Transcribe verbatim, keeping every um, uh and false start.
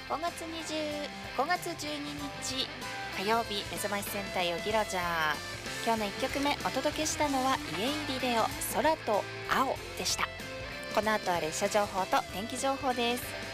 ごがつにじゅう、ごがつじゅうににち火曜日、めざまし戦隊ヨギラジャー。今日のいっきょくめお届けしたのは家入レオ空と青でした。この後は列車情報と天気情報です。